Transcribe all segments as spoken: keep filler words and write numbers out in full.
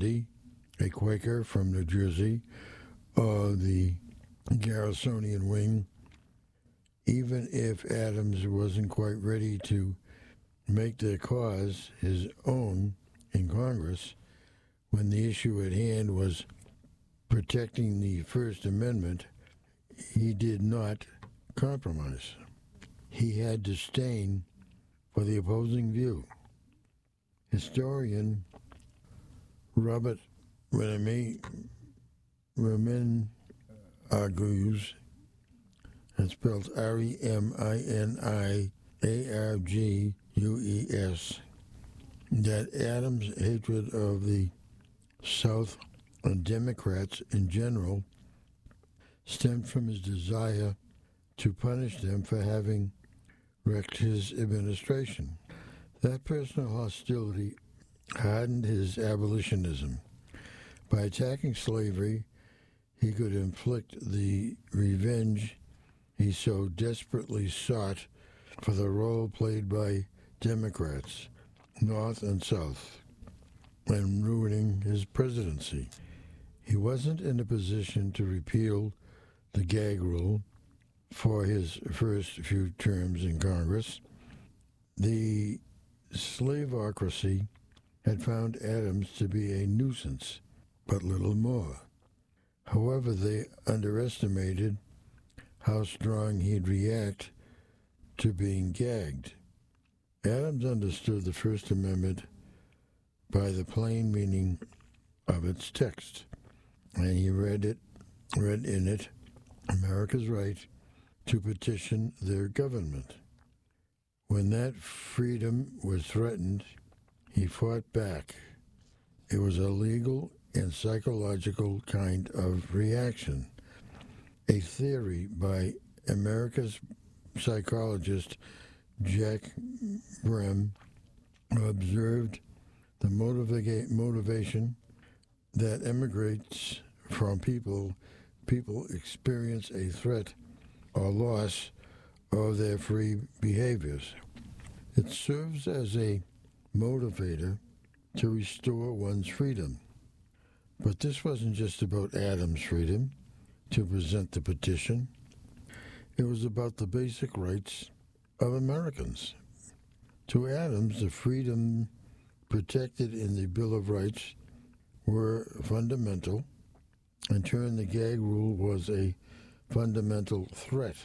Grundy, a Quaker from New Jersey, of the Garrisonian wing, even if Adams wasn't quite ready to make their cause his own in Congress, when the issue at hand was protecting the First Amendment, he did not compromise. He had disdain for the opposing view. Historian Robert Remen argues, and spelled R E M I N I A R G U E S, that Adams' hatred of the South and Democrats in general stemmed from his desire to punish them for having wrecked his administration. That personal hostility hardened his abolitionism. By attacking slavery, he could inflict the revenge he so desperately sought for the role played by Democrats, North and South, and ruining his presidency. He wasn't in a position to repeal the gag rule for his first few terms in Congress. The slaveocracy had found Adams to be a nuisance, but little more. However, they underestimated how strong he'd react to being gagged. Adams understood the First Amendment by the plain meaning of its text, and he read it, read in it, America's right to petition their government. When that freedom was threatened, he fought back. It was a legal and psychological kind of reaction. A theory by America's psychologist Jack Brem observed the motiva- motivation that emigrates from people. People experience a threat or loss of their free behaviors. It serves as a motivator to restore one's freedom. But this wasn't just about Adams' freedom to present the petition. It was about the basic rights of Americans. To Adams, the freedom protected in the Bill of Rights were fundamental. In turn, the gag rule was a fundamental threat.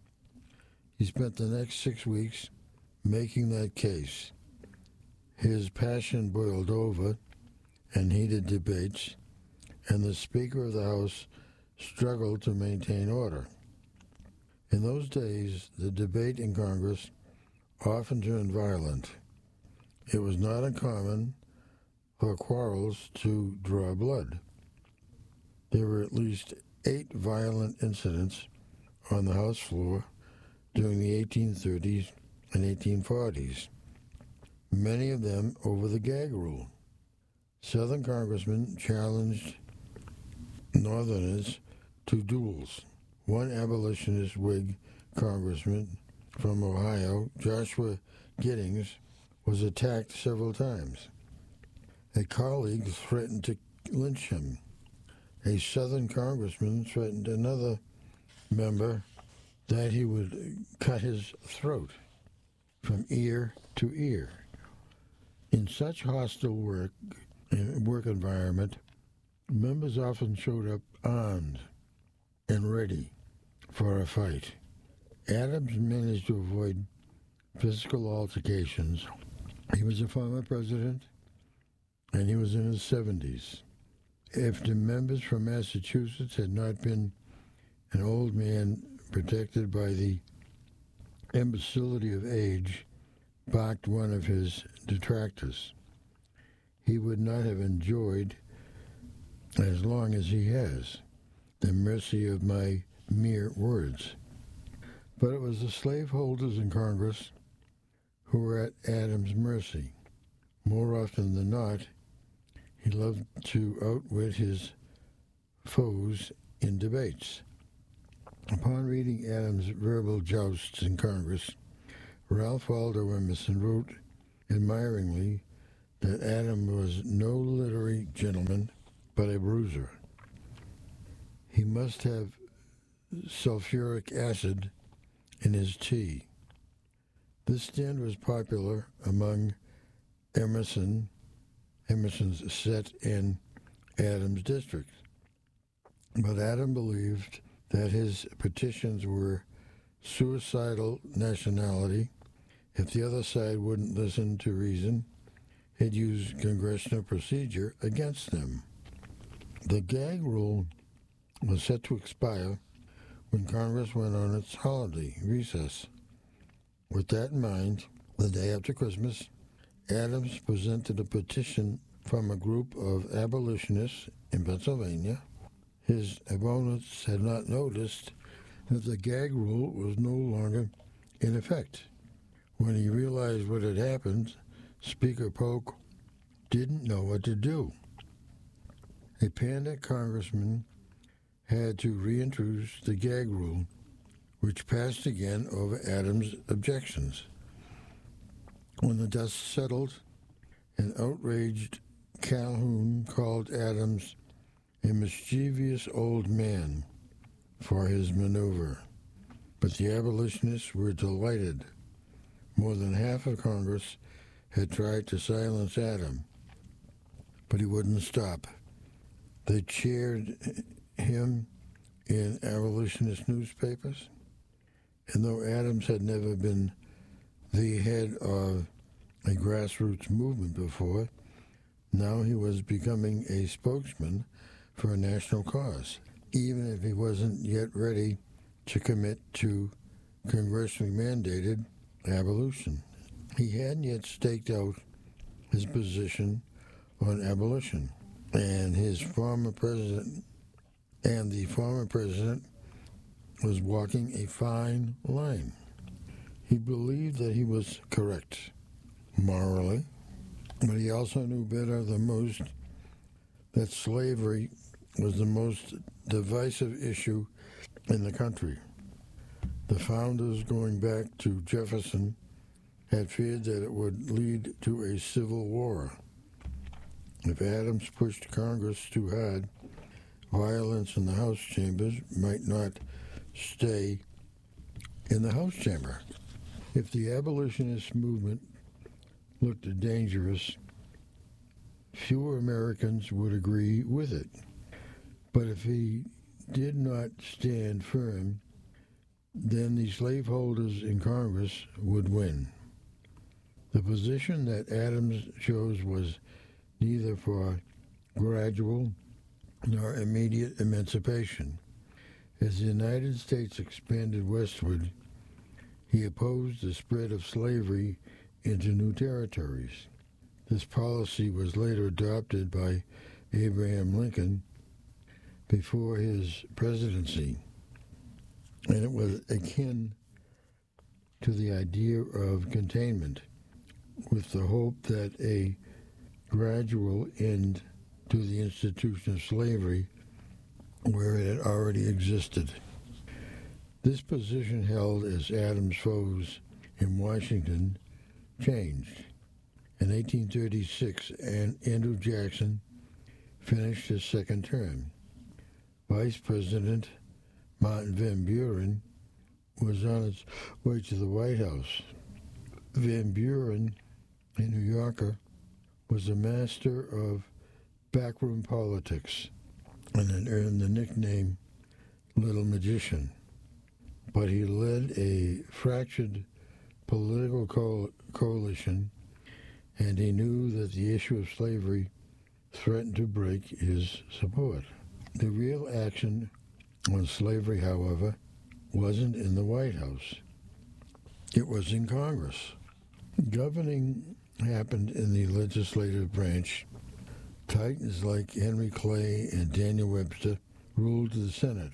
He spent the next six weeks making that case. His passion boiled over in heated debates, and the Speaker of the House struggled to maintain order. In those days, the debate in Congress often turned violent. It was not uncommon for quarrels to draw blood. There were at least eight violent incidents on the House floor during the eighteen thirties and eighteen forties, many of them over the gag rule. Southern congressmen challenged Northerners to duels. One abolitionist Whig congressman from Ohio, Joshua Giddings, was attacked several times. A colleague threatened to lynch him. A Southern congressman threatened another member that he would cut his throat from ear to ear. In such hostile work work environment, members often showed up armed and ready for a fight. Adams managed to avoid physical altercations. He was a former president, and he was in his seventies. If the members from Massachusetts had not been an old man protected by the imbecility of age, barked one of his detractors, he would not have enjoyed, as long as he has, the mercy of my mere words. But it was the slaveholders in Congress who were at Adams' mercy. More often than not, he loved to outwit his foes in debates. Upon reading Adams' verbal jousts in Congress, Ralph Waldo Emerson wrote admiringly that Adam was no literary gentleman, but a bruiser. He must have sulfuric acid in his tea. This stand was popular among Emerson, Emerson's set in Adams' district. But Adam believed that his petitions were suicidal nationality. If the other side wouldn't listen to reason, he'd use congressional procedure against them. The gag rule was set to expire when Congress went on its holiday recess. With that in mind, the day after Christmas, Adams presented a petition from a group of abolitionists in Pennsylvania. His opponents had not noticed that the gag rule was no longer in effect. When he realized what had happened, Speaker Polk didn't know what to do. A panicked congressman had to reintroduce the gag rule, which passed again over Adams' objections. When the dust settled, an outraged Calhoun called Adams a mischievous old man for his maneuver. But the abolitionists were delighted. More than half of Congress had tried to silence Adam, but he wouldn't stop. They cheered him in abolitionist newspapers, and though Adams had never been the head of a grassroots movement before, now he was becoming a spokesman for a national cause, even if he wasn't yet ready to commit to congressionally mandated abolition. He hadn't yet staked out his position on abolition, and his former president and the former president was walking a fine line. He believed that he was correct morally, but he also knew better than most that slavery was the most divisive issue in the country. The founders, going back to Jefferson, had feared that it would lead to a civil war. If Adams pushed Congress too hard, violence in the House chambers might not stay in the House chamber. If the abolitionist movement looked dangerous, fewer Americans would agree with it. But if he did not stand firm, then the slaveholders in Congress would win. The position that Adams chose was neither for gradual nor immediate emancipation. As the United States expanded westward, he opposed the spread of slavery into new territories. This policy was later adopted by Abraham Lincoln before his presidency, and it was akin to the idea of containment, with the hope that a gradual end to the institution of slavery where it had already existed. This position, held as Adams' foes in Washington, changed. In eighteen thirty-six, Andrew Jackson finished his second term. Vice President Martin Van Buren was on its way to the White House. Van Buren, a New Yorker, was a master of backroom politics and had earned the nickname Little Magician. But he led a fractured political co- coalition, and he knew that the issue of slavery threatened to break his support. The real action on slavery, however, wasn't in the White House. It was in Congress. Governing happened in the legislative branch. Titans like Henry Clay and Daniel Webster ruled the Senate.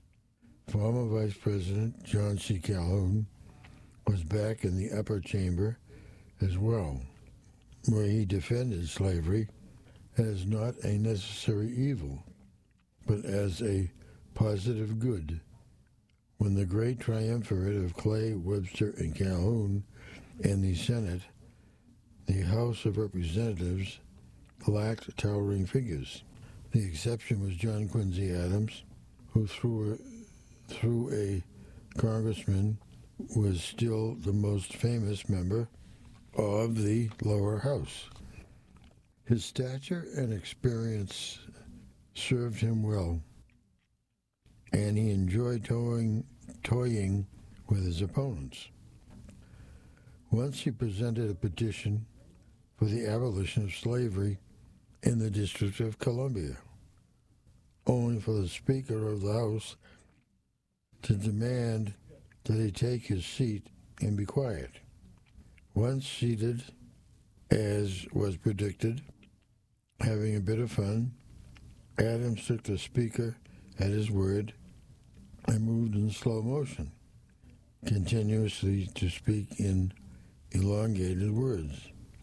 Former Vice President John C. Calhoun was back in the upper chamber as well, where he defended slavery as not a necessary evil, but as a positive good. When the great triumvirate of Clay, Webster, and Calhoun in the Senate the House of Representatives lacked towering figures. The exception was John Quincy Adams, who through a, through a congressman was still the most famous member of the lower house. His stature and experience served him well, and he enjoyed toying, toying with his opponents. Once he presented a petition for the abolition of slavery in the District of Columbia, only for the Speaker of the House to demand that he take his seat and be quiet. Once seated, as was predicted, having a bit of fun, Adams took the Speaker at his word and moved in slow motion, continuously to speak in elongated words.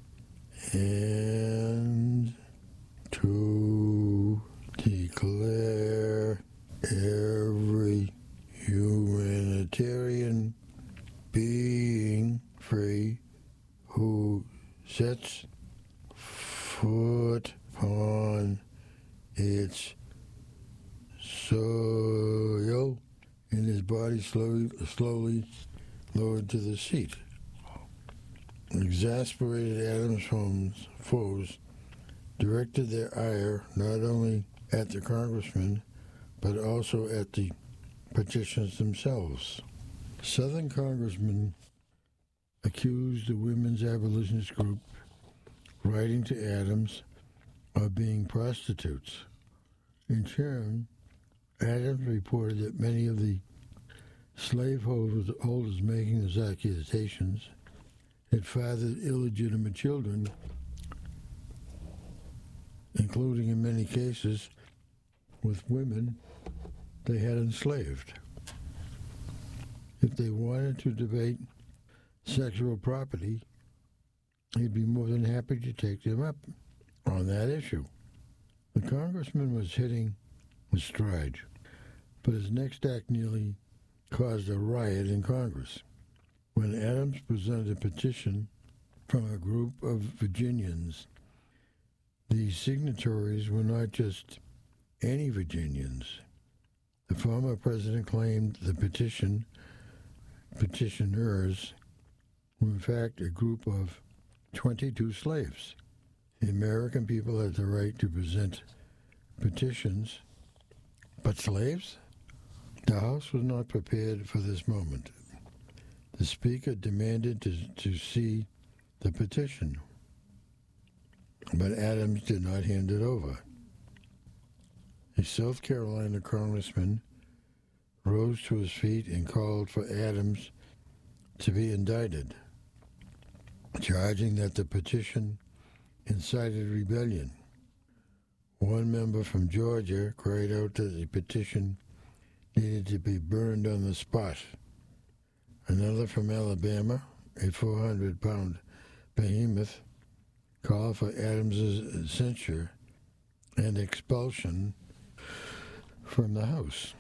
And to declare every humanitarian being free who sets foot upon its soil, and his body slowly, slowly lowered to the seat. Exasperated Adams' foes directed their ire not only at the congressman, but also at the petitions themselves. Southern congressmen accused the women's abolitionist group, writing to Adams, of being prostitutes. In turn, Adams reported that many of the slaveholders making those accusations had fathered illegitimate children, including in many cases with women they had enslaved. If they wanted to debate sexual property, he'd be more than happy to take them up on that issue. The congressman was hitting with stride, but his next act nearly caused a riot in Congress. When Adams presented a petition from a group of Virginians, the signatories were not just any Virginians. The former president claimed the petition petitioners were in fact a group of twenty-two slaves. The American people had the right to present petitions, but slaves? The House was not prepared for this moment. The Speaker demanded to, to see the petition, but Adams did not hand it over. A South Carolina congressman rose to his feet and called for Adams to be indicted, charging that the petition incited rebellion. One member from Georgia cried out that the petition needed to be burned on the spot. Another from Alabama, a four hundred pound behemoth, called for Adams's censure and expulsion from the House.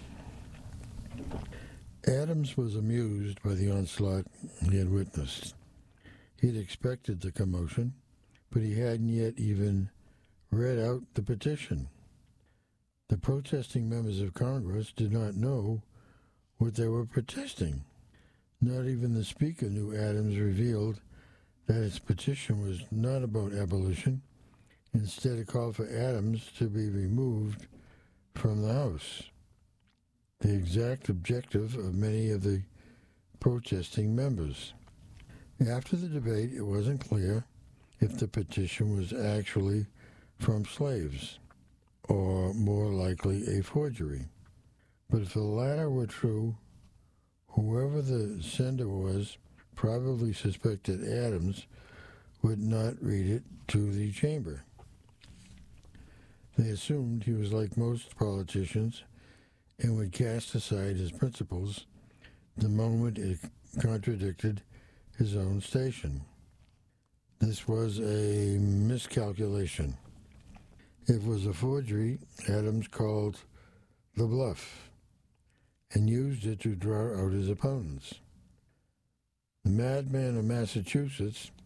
Adams was amused by the onslaught he had witnessed. He had expected the commotion, but he hadn't yet even read out the petition. The protesting members of Congress did not know what they were protesting. Not even the Speaker knew Adams revealed that his petition was not about abolition. Instead, it called for Adams to be removed from the House, the exact objective of many of the protesting members. After the debate, it wasn't clear if the petition was actually from slaves, or more likely a forgery. But if the latter were true, whoever the sender was probably suspected Adams would not read it to the chamber. They assumed he was like most politicians and would cast aside his principles the moment it contradicted his own station. This was a miscalculation. If it was a forgery, Adams called the bluff and used it to draw out his opponents. The madman of Massachusetts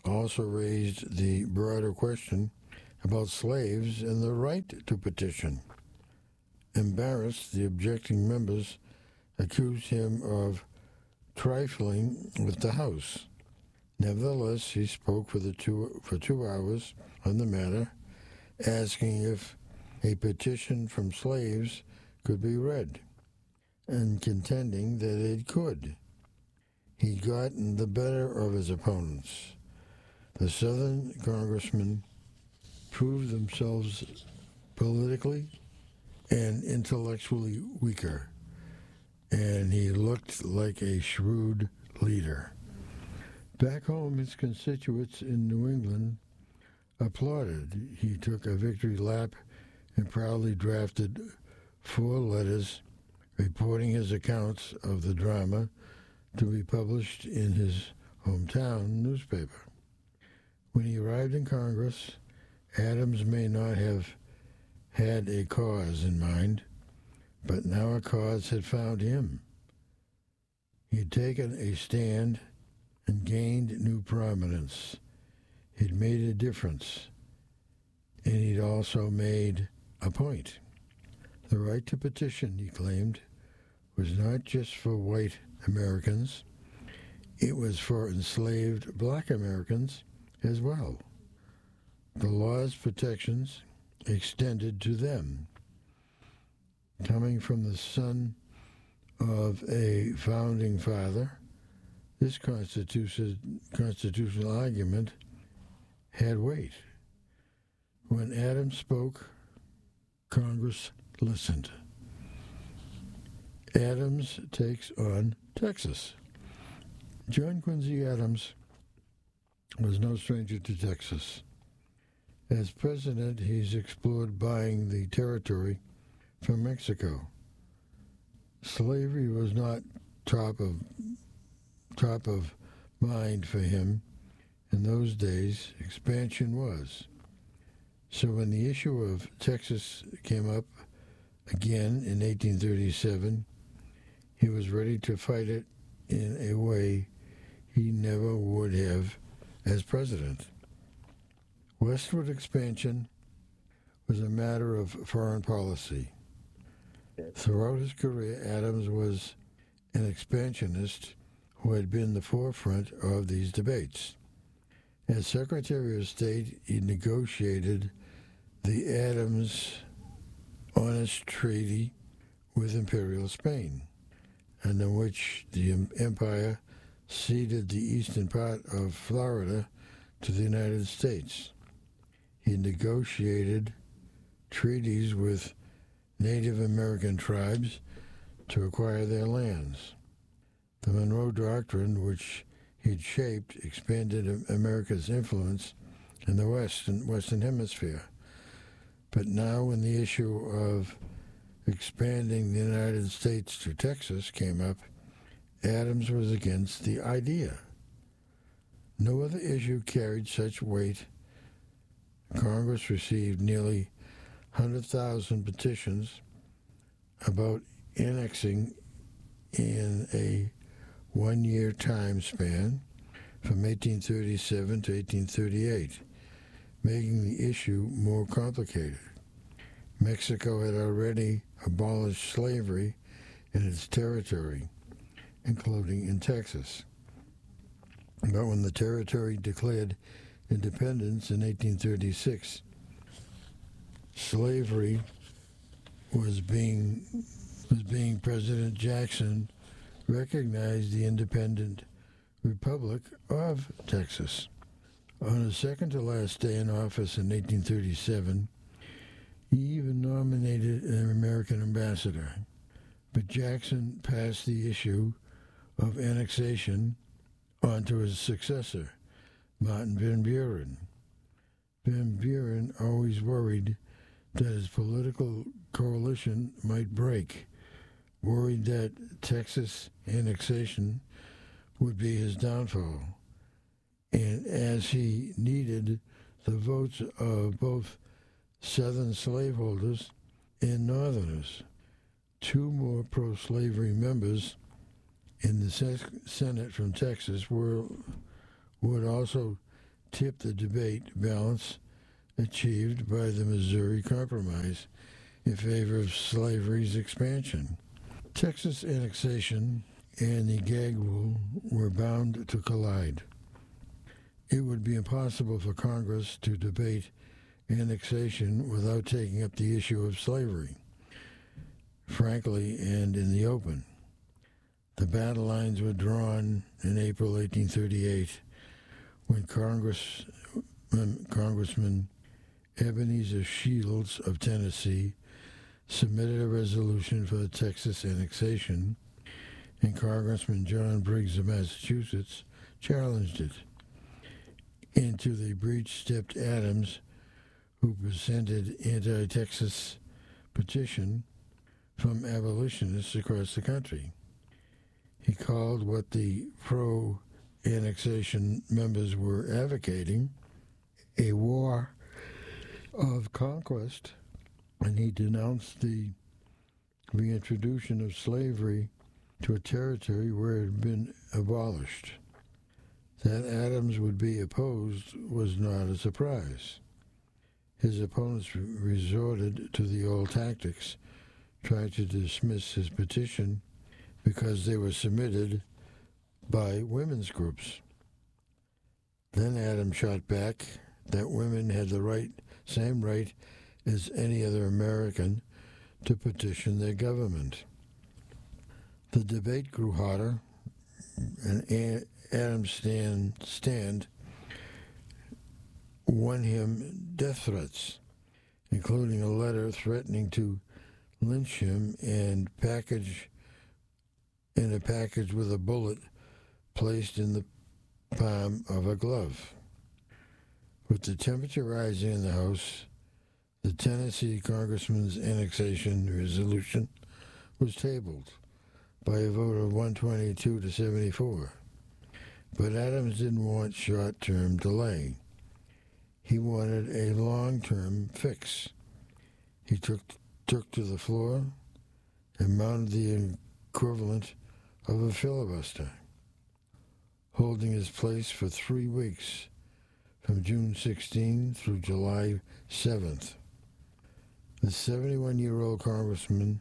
also raised the broader question about slaves and the right to petition. Embarrassed, the objecting members accused him of trifling with the House. Nevertheless, he spoke for, the two, for two hours on the matter, asking if a petition from slaves could be read, and contending that it could. He'd gotten the better of his opponents. The Southern congressmen proved themselves politically and intellectually weaker, and he looked like a shrewd leader. Back home, his constituents in New England applauded. He took a victory lap and proudly drafted four letters reporting his accounts of the drama to be published in his hometown newspaper. When he arrived in Congress, Adams may not have had a cause in mind, but now a cause had found him. He had taken a stand and gained new prominence. He'd made a difference, and he'd also made a point. The right to petition, he claimed, was not just for white Americans. It was for enslaved black Americans as well. The law's protections extended to them. Coming from the son of a founding father, this constitution, constitutional argument had weight. When Adams spoke, Congress listened. Adams takes on Texas. John Quincy Adams was no stranger to Texas. As president, he's explored buying the territory from Mexico. Slavery was not top of top of mind for him. In those days, expansion was. So when the issue of Texas came up again in eighteen thirty-seven, he was ready to fight it in a way he never would have as president. Westward expansion was a matter of foreign policy. Throughout his career, Adams was an expansionist who had been the forefront of these debates. As Secretary of State, he negotiated the Adams-Honest Treaty with Imperial Spain, under which the empire ceded the eastern part of Florida to the United States. He negotiated treaties with Native American tribes to acquire their lands. The Monroe Doctrine, which he'd shaped, expanded America's influence in the Western, Western Hemisphere. But now when the issue of expanding the United States to Texas came up, Adams was against the idea. No other issue carried such weight. Congress received nearly one hundred thousand petitions about annexing in a one-year time span from eighteen thirty-seven to eighteen thirty-eight, making the issue more complicated. Mexico had already abolished slavery in its territory, including in Texas. But when the territory declared independence in eighteen thirty-six, slavery was being was being President Jackson recognized the independent Republic of Texas. On his second to last day in office in eighteen thirty-seven, he even nominated an American ambassador. But Jackson passed the issue of annexation onto his successor, Martin Van Buren. Van Buren always worried that his political coalition might break, worried that Texas annexation would be his downfall. And as he needed the votes of both Southern slaveholders and Northerners, two more pro-slavery members in the Senate from Texas were would also tipped the debate balance achieved by the Missouri Compromise in favor of slavery's expansion. Texas annexation and the gag rule were bound to collide. It would be impossible for Congress to debate annexation without taking up the issue of slavery, frankly, and in the open. The battle lines were drawn in April eighteen thirty-eight when Congress, when Congressman Ebenezer Shields of Tennessee submitted a resolution for the Texas annexation, and Congressman John Briggs of Massachusetts challenged it. Into the breach stepped Adams, who presented anti-Texas petition from abolitionists across the country. He called what the pro-annexation members were advocating a war of conquest, and he denounced the reintroduction of slavery to a territory where it had been abolished. That Adams would be opposed was not a surprise. His opponents resorted to the old tactics, tried to dismiss his petition because they were submitted by women's groups. Then Adams shot back that women had the right, same right as any other American to petition their government. The debate grew hotter, and Adams' stand, stand won him death threats, including a letter threatening to lynch him and package in a package with a bullet placed in the palm of a glove. With the temperature rising in the House, the Tennessee congressman's annexation resolution was tabled by a vote of one twenty-two to seventy-four. But Adams didn't want short-term delay. He wanted a long-term fix. He took took to the floor and mounted the equivalent of a filibuster, holding his place for three weeks, from June sixteenth through July seventh. The seventy-one-year-old congressman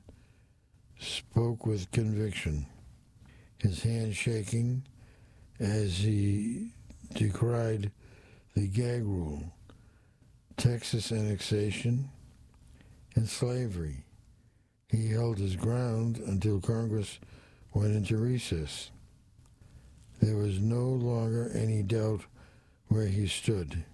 spoke with conviction, his hand shaking as he decried the gag rule, Texas annexation, and slavery. He held his ground until Congress went into recess. There was no longer any doubt where he stood.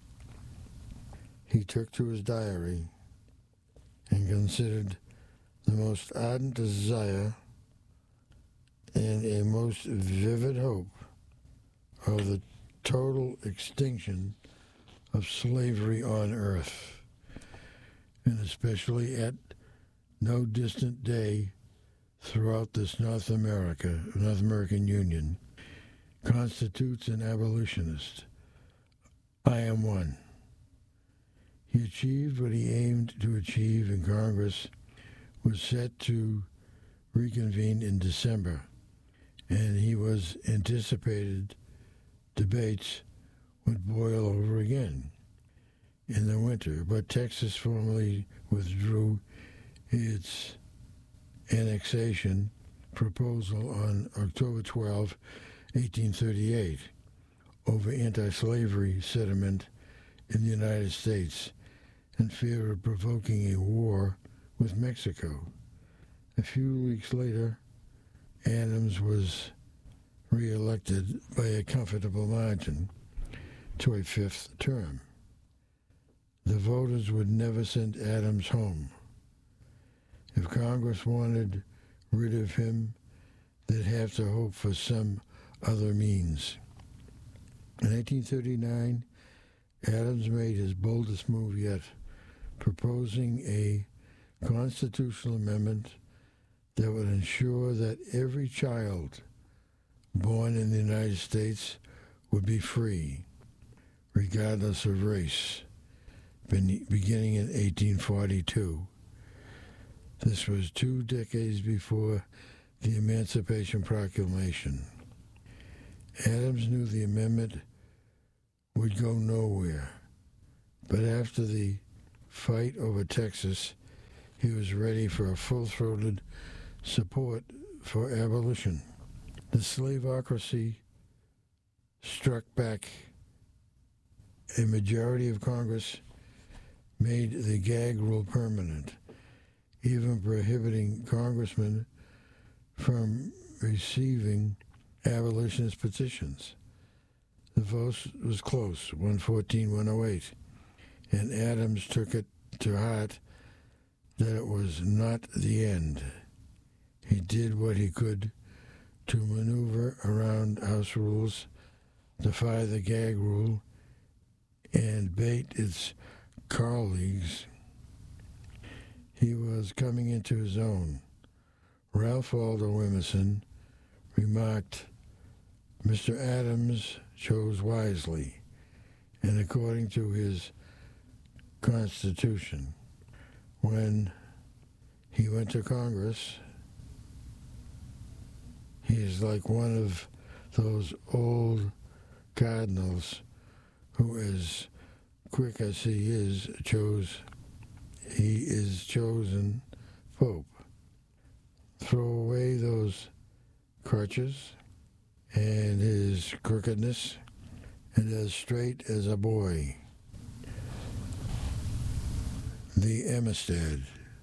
He took to his diary and considered the most ardent desire and a most vivid hope of the total extinction of slavery on earth, and especially at no distant day throughout this North America, North American Union, constitutes an abolitionist. I am one. He achieved what he aimed to achieve in Congress, was set to reconvene in December, and he was anticipated debates would boil over again in the winter, but Texas formally withdrew its annexation proposal on October twelfth, eighteen thirty-eight, over anti-slavery sentiment in the United States in fear of provoking a war with Mexico. A few weeks later, Adams was re-elected by a comfortable margin to a fifth term. The voters would never send Adams home. If Congress wanted rid of him, they'd have to hope for some other means. In eighteen thirty-nine, Adams made his boldest move yet, proposing a constitutional amendment that would ensure that every child born in the United States would be free, regardless of race, beginning in eighteen forty-two. This was two decades before the Emancipation Proclamation. Adams knew the amendment would go nowhere. But after the fight over Texas, he was ready for a full-throated support for abolition. The slaveocracy struck back. A majority of Congress made the gag rule permanent, even prohibiting congressmen from receiving abolitionist petitions. The vote was close, one fourteen to one oh eight, and Adams took it to heart that it was not the end. He did what he could to maneuver around House rules, defy the gag rule, and bait its colleagues. He was coming into his own. Ralph Waldo Emerson remarked, "Mister Adams chose wisely, and according to his Constitution. When he went to Congress, he is like one of those old cardinals who, as quick as he is, chose, he is chosen Pope. Throw away those crutches and his crookedness, and as straight as a boy." The Amistad.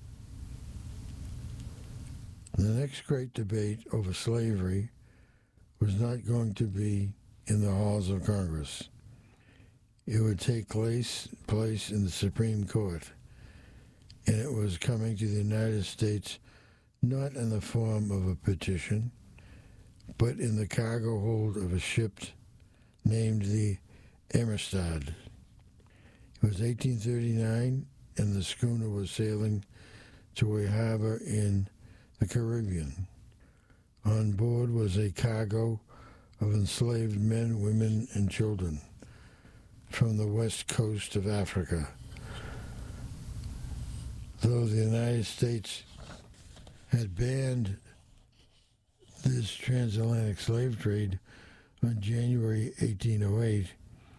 The next great debate over slavery was not going to be in the halls of Congress. It would take place, place in the Supreme Court, and it was coming to the United States not in the form of a petition, but in the cargo hold of a ship named the Amistad. It was eighteen thirty-nine, and the schooner was sailing to a harbor in the Caribbean. On board was a cargo of enslaved men, women, and children from the west coast of Africa. Though the United States had banned this transatlantic slave trade on January eighteen oh eight,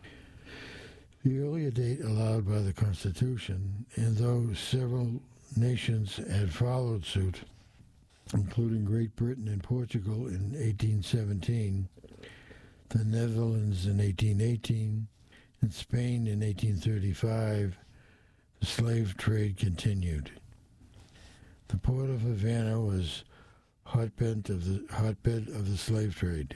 the earlier date allowed by the Constitution, and though several nations had followed suit, including Great Britain and Portugal in eighteen seventeen, the Netherlands in eighteen eighteen, and Spain in eighteen thirty-five, the slave trade continued. The port of Havana was hotbed of the hotbed of the slave trade.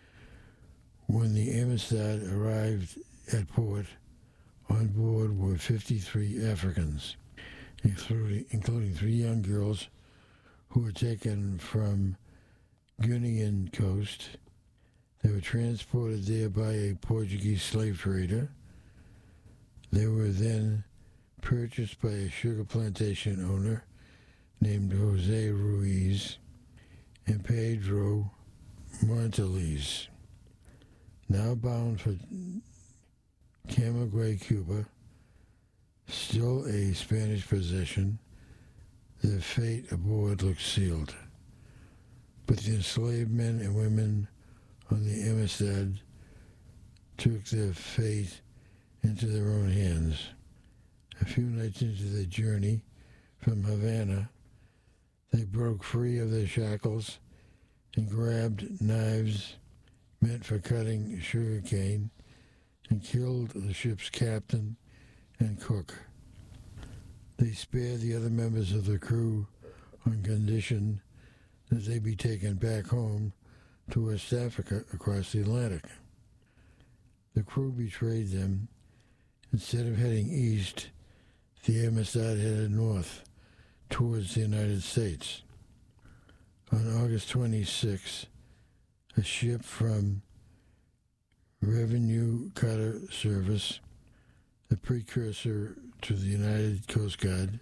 When the Amistad arrived at port, on board were fifty-three Africans, including, including three young girls who were taken from Guinean coast. They were transported there by a Portuguese slave trader. They were then purchased by a sugar plantation owner named Jose Ruiz and Pedro Monteliz. Now bound for Camagüey, Cuba, still a Spanish possession, their fate aboard looked sealed. But the enslaved men and women on the Amistad took their fate into their own hands. A few nights into their journey from Havana, they broke free of their shackles and grabbed knives meant for cutting sugar cane and killed the ship's captain and cook. They spared the other members of the crew on condition that they be taken back home to West Africa across the Atlantic. The crew betrayed them. Instead of heading east, the Amistad headed north towards the United States. On August twenty-sixth, a ship from Revenue Cutter Service, the precursor to the United Coast Guard,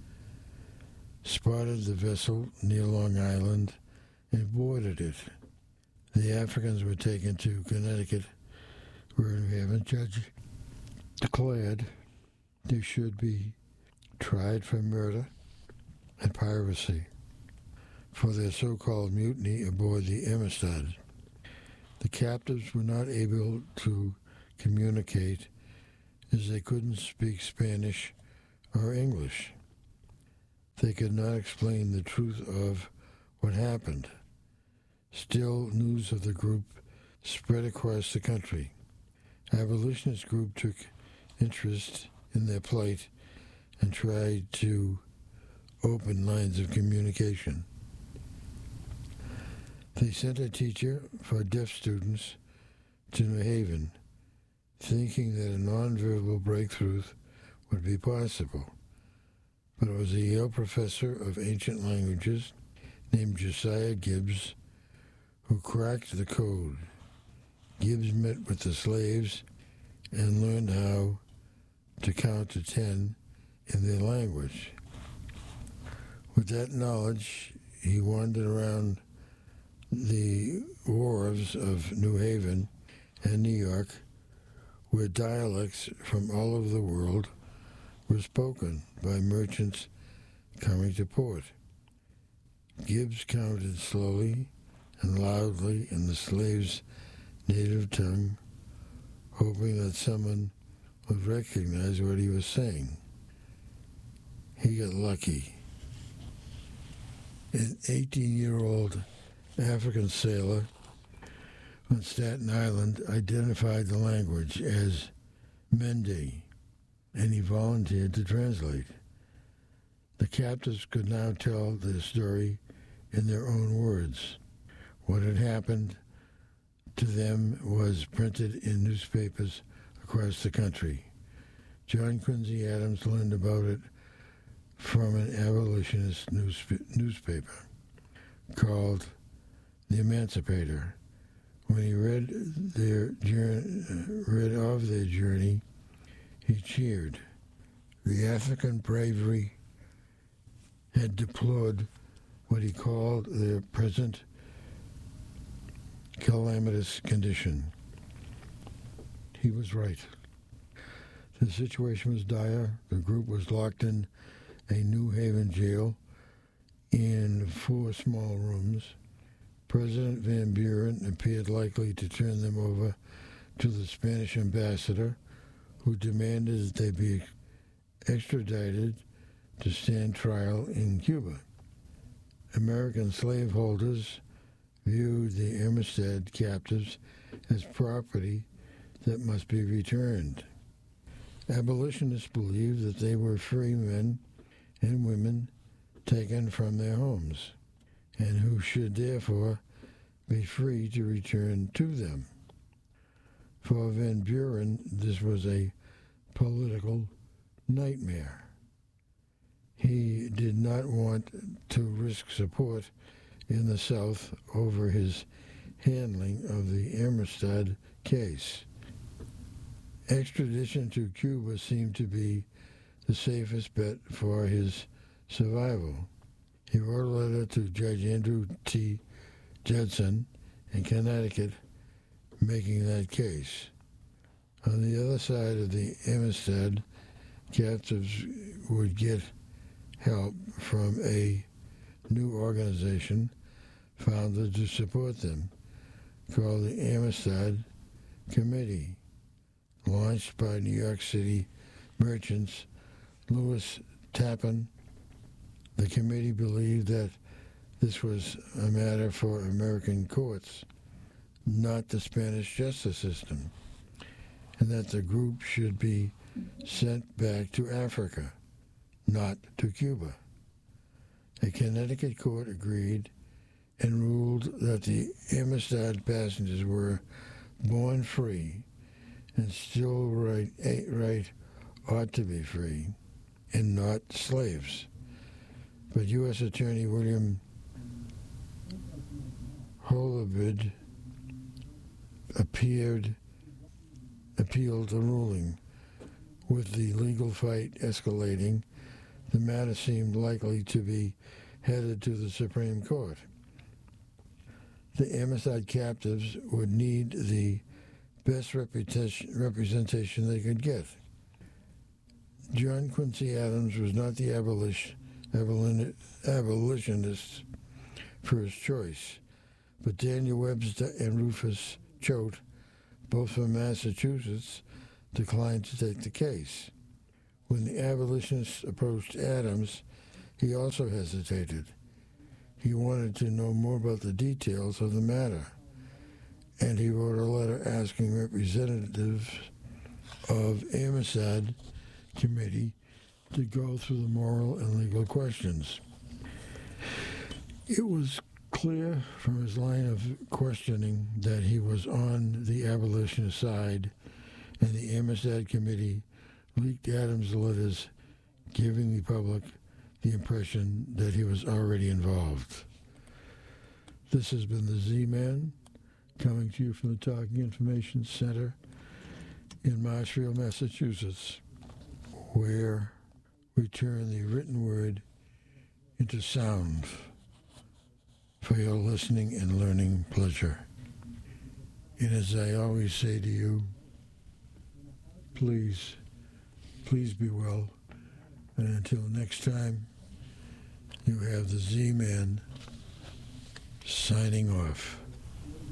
spotted the vessel near Long Island and boarded it. The Africans were taken to Connecticut, where a judge declared they should be tried for murder and piracy for their so-called mutiny aboard the Amistad. The captives were not able to communicate as they couldn't speak Spanish or English. They could not explain the truth of what happened. Still, news of the group spread across the country. Abolitionist group took interest in their plight and tried to open lines of communication. They sent a teacher for deaf students to New Haven, thinking that a nonverbal breakthrough would be possible. But it was a Yale professor of ancient languages named Josiah Gibbs who cracked the code. Gibbs met with the slaves and learned how to count to ten in their language. With that knowledge, he wandered around the wharves of New Haven and New York, where dialects from all over the world were spoken by merchants coming to port. Gibbs counted slowly and loudly in the slave's native tongue, hoping that someone would recognize what he was saying. He got lucky. An eighteen-year-old African sailor on Staten Island identified the language as Mende, and he volunteered to translate. The captives could now tell their story in their own words. What had happened to them was printed in newspapers across the country. John Quincy Adams learned about it from an abolitionist newsp- newspaper called The Emancipator. When he read their journey, read of their journey, he cheered. The African bravery had deplored what he called their present calamitous condition. He was right. The situation was dire. The group was locked in a New Haven jail in four small rooms. President Van Buren appeared likely to turn them over to the Spanish ambassador, who demanded that they be extradited to stand trial in Cuba. American slaveholders viewed the Amistad captives as property that must be returned. Abolitionists believed that they were free men and women taken from their homes, and who should therefore be free to return to them. For Van Buren, this was a political nightmare. He did not want to risk support in the South over his handling of the Amistad case. Extradition to Cuba seemed to be the safest bet for his survival. He wrote a letter to Judge Andrew T. Judson in Connecticut making that case. On the other side of the Amistad, captives would get help from a new organization founded to support them, called the Amistad Committee, launched by New York City merchants Louis Tappan. The committee believed that this was a matter for American courts, not the Spanish justice system, and that the group should be sent back to Africa, not to Cuba. A Connecticut court agreed and ruled that the Amistad passengers were born free and still right, right ought to be free and not slaves. But U S Attorney William Holabird appeared, appealed the ruling. With the legal fight escalating, the matter seemed likely to be headed to the Supreme Court. The Amistad captives would need the best reputation, representation they could get. John Quincy Adams was not the abolition, abolition, abolitionist first choice, but Daniel Webster and Rufus Choate both from Massachusetts, declined to take the case. When the abolitionists approached Adams, he also hesitated. He wanted to know more about the details of the matter, and he wrote a letter asking representatives of Amistad Committee to go through the moral and legal questions. It was clear from his line of questioning that he was on the abolitionist side, and the Amistad Committee leaked Adams' letters, giving the public the impression that he was already involved. This has been the Z-Man, coming to you from the Talking Information Center in Marshfield, Massachusetts, where we turn the written word into sound for your listening and learning pleasure. And as I always say to you, please, please be well. And until next time, you have the Z-Man signing off.